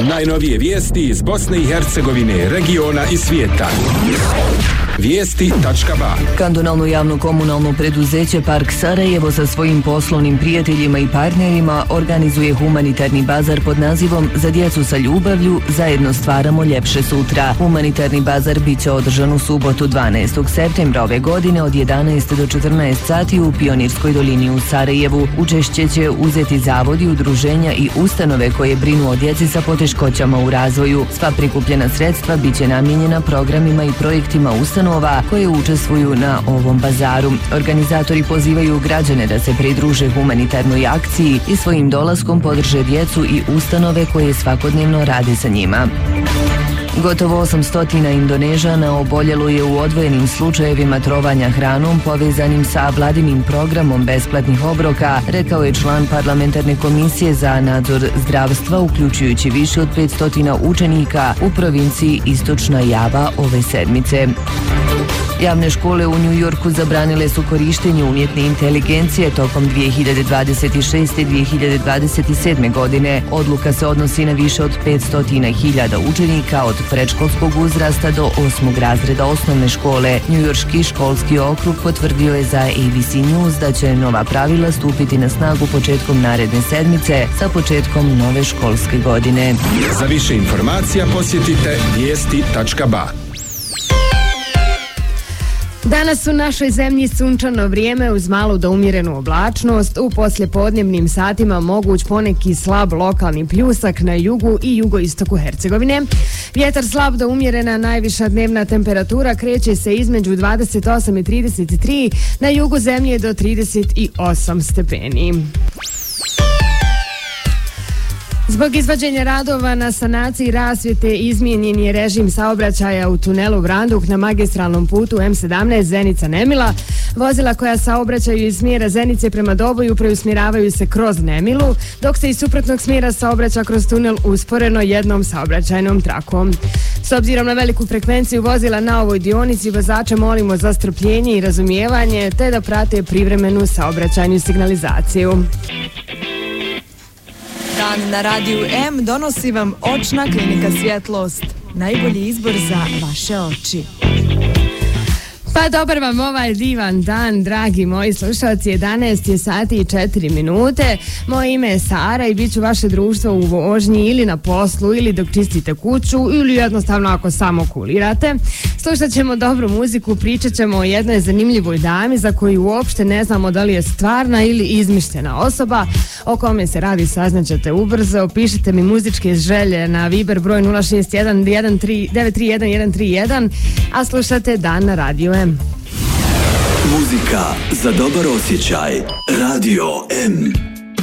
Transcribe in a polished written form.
Najnovije vijesti iz Bosne i Hercegovine, regiona i svijeta. Vijesti.ba. Kantonalno javno komunalno preduzeće Park Sarajevo sa svojim poslovnim prijateljima i partnerima organizuje humanitarni bazar pod nazivom Za djecu sa ljubavlju zajedno stvaramo ljepše sutra. Humanitarni bazar bit će održan u subotu 12. septembra ove godine od 11 do 14 sati u Pionirskoj dolini u Sarajevu. Učešće će uzeti zavodi, udruženja i ustanove koje brinu o djeci sa poteškoćama u razvoju. Sva prikupljena sredstva bit će namijenjena programima i projektima ustanova koje učestvuju na ovom bazaru. Organizatori pozivaju građane da se pridruže humanitarnoj akciji i svojim dolaskom podrže djecu i ustanove koje svakodnevno rade sa njima. Gotovo 800 Indonežana oboljelo je u odvojenim slučajevima trovanja hranom povezanim sa vladinim programom besplatnih obroka, rekao je član parlamentarne komisije za nadzor zdravstva, uključujući više od 500 učenika u provinciji Istočna Java ove sedmice. Javne škole u New Yorku zabranile su korištenje umjetne inteligencije tokom 2026. i 2027. godine. Odluka se odnosi na više od 500.000 učenika od predškolskog uzrasta do 8. razreda osnovne škole. Njujorški školski okrug potvrdio je za ABC News da će nova pravila stupiti na snagu početkom naredne sedmice sa početkom nove školske godine. Za više informacija posjetite vijesti.ba. Danas u našoj zemlji sunčano vrijeme uz malu do umjerenu oblačnost. U poslijepodnevnim satima moguć poneki slab lokalni pljusak na jugu i jugoistoku Hercegovine. Vjetar slab do umjerena, najviša dnevna temperatura kreće se između 28 i 33, na jugu zemlje do 38 stepeni. Zbog izvođenja radova na sanaciji rasvjete izmijenjen je režim saobraćaja u tunelu Vranduk na magistralnom putu M17 Zenica-Nemila. Vozila koja saobraćaju iz smjera Zenice prema Doboju preusmjeravaju se kroz Nemilu, dok se iz suprotnog smjera saobraća kroz tunel usporeno jednom saobraćajnom trakom. S obzirom na veliku frekvenciju vozila na ovoj dionici, vozače molimo za strpljenje i razumijevanje te da prate privremenu saobraćajnu signalizaciju. Dan na Radiju M donosi vam Očna klinika Svjetlost. Najbolji izbor za vaše oči. Pa dobar vam ovaj divan dan, dragi moji slušalci, 11 je sati i 4 minute. Moje ime je Sara i bit ću vaše društvo u vožnji ili na poslu ili dok čistite kuću ili jednostavno ako samo kulirate. Slušat ćemo dobru muziku, pričat ćemo o jednoj zanimljivoj dami za koju uopšte ne znamo da li je stvarna ili izmišljena osoba. O kome se radi saznaćete ubrzo. Pišite mi muzičke želje na Viber broj 061 931 131, a slušate Dan na Radiju M. Muzika za dobar osjećaj. Radio M.